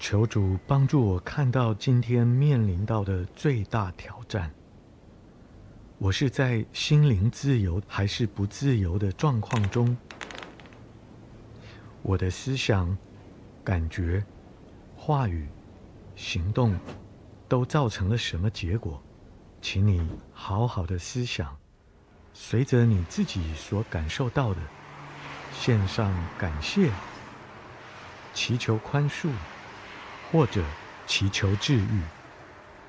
求主帮助我看到今天面临到的最大挑战。我是在心灵自由还是不自由的状况中？我的思想、感觉、话语、行动都造成了什么结果？请你好好的思想，随着你自己所感受到的，献上感谢，祈求宽恕，或者祈求治愈。